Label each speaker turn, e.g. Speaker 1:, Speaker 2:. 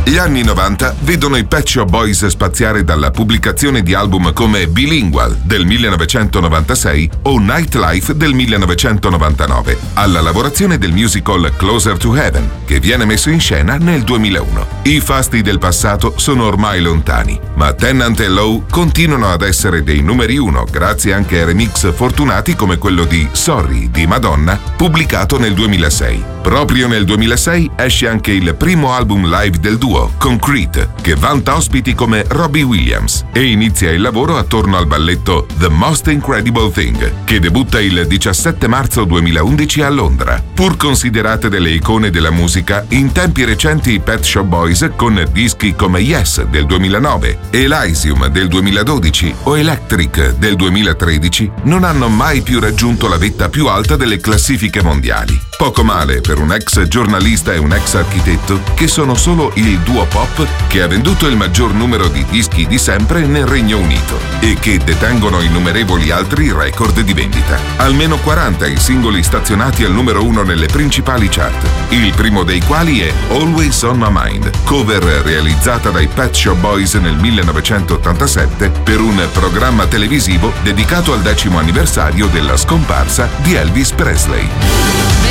Speaker 1: Gli anni 90 vedono i Pet Shop Boys spaziare dalla pubblicazione di album come Bilingual del 1996 o Nightlife del 1999, alla lavorazione del musical Closer to Heaven, che viene messo in scena nel 2001. I fasti del passato sono ormai lontani, ma Tennant e Lowe continuano ad essere dei numeri uno grazie anche a remix fortunati come quello di Sorry di Madonna, pubblicato nel 2006. Proprio nel 2006 esce anche il primo album live del duo, Concrete, che vanta ospiti come Robbie Williams e inizia il lavoro attorno al balletto The Most Incredible Thing, che debutta il 17 marzo 2011 a Londra. Pur considerate delle icone della musica, in tempi recenti i Pet Shop Boys, con dischi come Yes del 2009, Elysium del 2012 o Electric del 2013, non hanno mai più raggiunto la vetta più alta delle classifiche mondiali. Poco male per un ex giornalista e un ex architetto che sono solo il duo pop che ha venduto il maggior numero di dischi di sempre nel Regno Unito e che detengono innumerevoli altri record di vendita. Almeno 40 i singoli stazionati al numero 1 nelle principali chart, il primo dei quali è Always on My Mind, cover realizzata dai Pet Shop Boys nel 1987 per un programma televisivo dedicato al 10° anniversario della scomparsa di Elvis Presley.